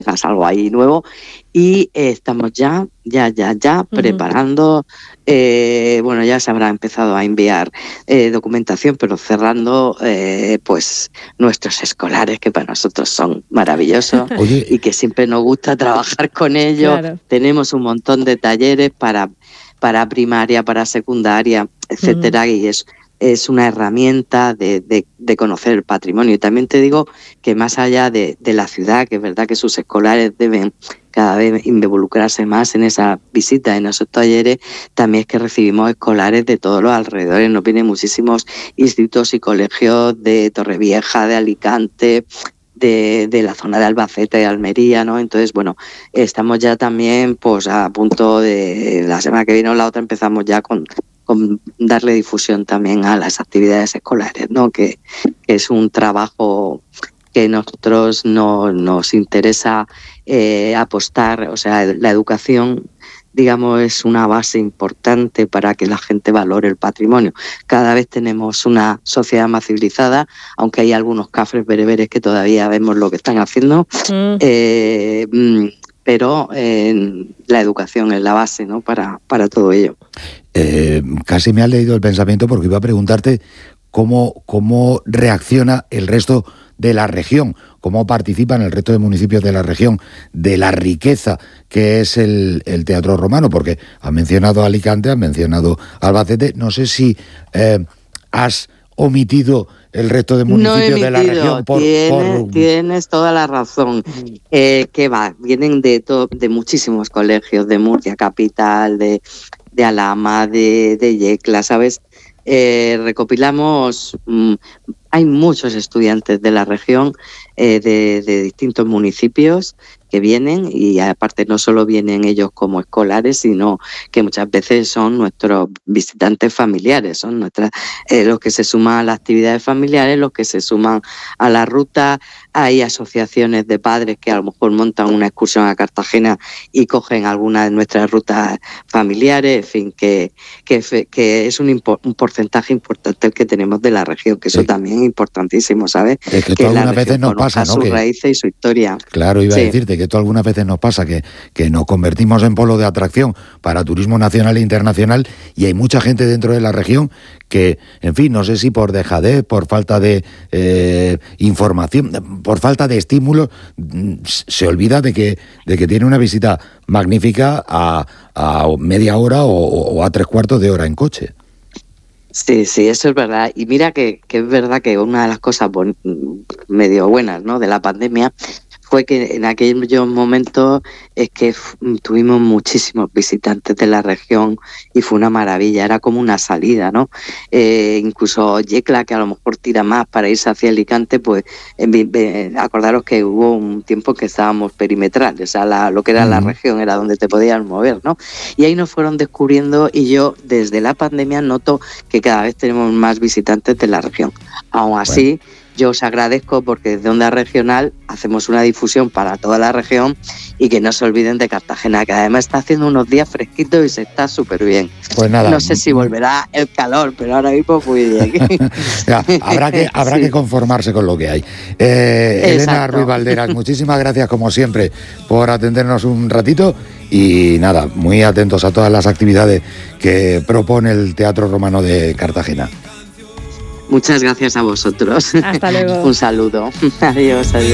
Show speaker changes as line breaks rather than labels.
algo ahí nuevo y estamos ya preparando, bueno, ya se habrá empezado a enviar documentación, pero cerrando pues nuestros escolares, que para nosotros son maravillosos. Oye, y que siempre nos gusta trabajar con ellos. Claro. Tenemos un montón de talleres para primaria, para secundaria, etcétera, y es una herramienta de conocer el patrimonio. Y también te digo que más allá de la ciudad, que es verdad que sus escolares deben cada vez involucrarse más en esa visita, en esos talleres, también es que recibimos escolares de todos los alrededores. Nos vienen muchísimos institutos y colegios de Torrevieja, de Alicante, de la zona de Albacete, de Almería, ¿no? Entonces, bueno, estamos ya también pues a punto de, la semana que viene o la otra, empezamos ya con darle difusión también a las actividades escolares, ¿no? Que es un trabajo que nosotros nos interesa apostar. O sea, la educación, digamos, es una base importante para que la gente valore el patrimonio. Cada vez tenemos una sociedad más civilizada, aunque hay algunos cafres bereberes que todavía vemos lo que están haciendo, pero la educación es la base, ¿no? para todo ello.
Casi me has leído el pensamiento, porque iba a preguntarte cómo reacciona el resto de la región, cómo participan el resto de municipios de la región de la riqueza que es el teatro romano, porque has mencionado Alicante, has mencionado Albacete. No sé si has omitido el resto de municipios de la región.
Tienes toda la razón. Vienen de muchísimos colegios, de Murcia capital, de Alhama, de Yecla, ¿sabes? Recopilamos, hay muchos estudiantes de la región, de distintos municipios que vienen, y aparte no solo vienen ellos como escolares, sino que muchas veces son nuestros visitantes familiares, son los que se suman a las actividades familiares, los que se suman a la ruta. Hay asociaciones de padres que a lo mejor montan una excursión a Cartagena y cogen alguna de nuestras rutas familiares, en fin, que es un porcentaje importante el que tenemos de la región, que eso también es importantísimo, ¿sabes?
Es que algunas veces nos pasa, ¿no?
Sus raíces y su historia.
Claro, iba a decirte que esto algunas veces nos pasa, que nos convertimos en polo de atracción para turismo nacional e internacional, y hay mucha gente dentro de la región que, en fin, no sé si por dejadez, por falta de información, por falta de estímulos, se olvida de que tiene una visita magnífica a media hora o a 3/4 de hora en coche.
Sí, eso es verdad. Y mira que es verdad que una de las cosas medio buenas, ¿no?, de la pandemia fue que en aquellos momentos es que tuvimos muchísimos visitantes de la región y fue una maravilla, era como una salida, ¿no? Incluso Yecla, que a lo mejor tira más para irse hacia Alicante, pues acordaros que hubo un tiempo que estábamos perimetrales, o sea, lo que era la región era donde te podías mover, ¿no? Y ahí nos fueron descubriendo, y yo desde la pandemia noto que cada vez tenemos más visitantes de la región. Aún así, yo os agradezco, porque desde Onda Regional hacemos una difusión para toda la región, y que no se olviden de Cartagena, que además está haciendo unos días fresquitos y se está súper bien.
Pues nada.
No sé si volverá el calor, pero ahora mismo muy bien.
Ya, habrá que conformarse con lo que hay. Elena Ruiz Valderas, muchísimas gracias como siempre por atendernos un ratito, y nada, muy atentos a todas las actividades que propone el Teatro Romano de Cartagena.
Muchas gracias a vosotros.
Hasta luego.
Un saludo. Adiós.